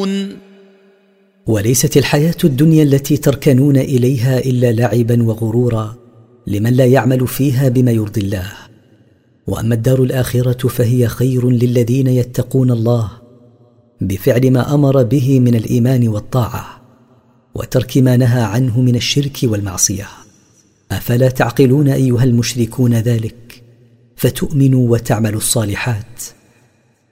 تعملون. وليست الحياة الدنيا التي تركنون إليها إلا لعبا وغرورا لمن لا يعمل فيها بما يرضي الله. وأما الدار الآخرة فهي خير للذين يتقون الله بفعل ما أمر به من الإيمان والطاعة وترك ما نهى عنه من الشرك والمعصية. أفلا تعقلون أيها المشركون ذلك فتؤمنوا وتعملوا الصالحات؟